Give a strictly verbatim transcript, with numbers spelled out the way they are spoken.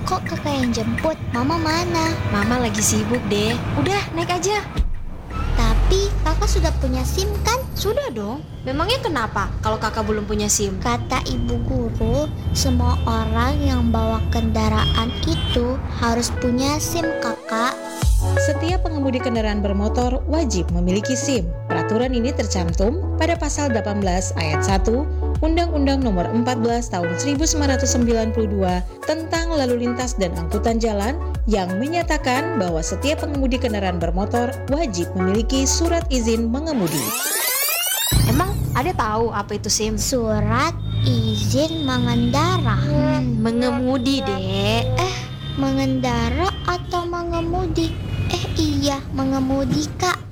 Kok kakak yang jemput? Mama mana? Mama lagi sibuk deh. Udah, naik aja. Tapi kakak sudah punya SIM kan? Sudah dong. Memangnya kenapa kalau kakak belum punya SIM? Kata ibu guru, semua orang yang bawa kendaraan itu harus punya SIM kakak. Setiap pengemudi kendaraan bermotor wajib memiliki SIM. Peraturan ini tercantum pada pasal delapan belas ayat satu Undang-Undang Nomor empat belas Tahun seribu sembilan ratus sembilan puluh dua tentang Lalu Lintas dan Angkutan Jalan yang menyatakan bahwa setiap pengemudi kendaraan bermotor wajib memiliki surat izin mengemudi. Emang ada tahu apa itu SIM? Surat izin mengendara. Hmm, mengemudi, Dek. Eh, mengendara atau mengemudi? Eh iya, mengemudi kak.